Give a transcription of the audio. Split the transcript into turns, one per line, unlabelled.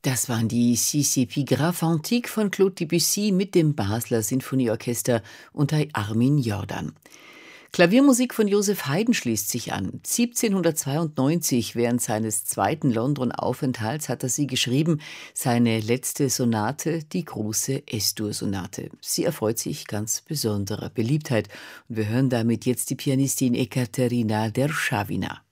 Das waren die Six Épigraphes Antiques von Claude Debussy mit dem Basler Sinfonieorchester unter Armin Jordan. Klaviermusik von Joseph Haydn schließt sich an. 1792, während seines zweiten London-Aufenthalts, hat er sie geschrieben, seine letzte Sonate, die große S-Dur-Sonate. Sie erfreut sich ganz besonderer Beliebtheit. Und wir hören damit jetzt die Pianistin Ekaterina Derschawina.